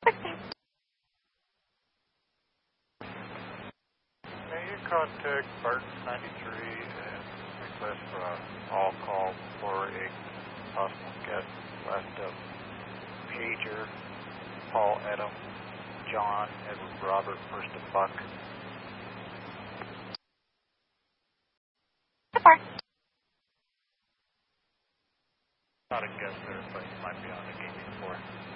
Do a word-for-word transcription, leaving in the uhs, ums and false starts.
May you contact Barton ninety-three and request for an all-call for a possible guest west of Pager, Paul Adam, John, Edward Robert, first of Buck. Not a guest there, but he might be on the game before.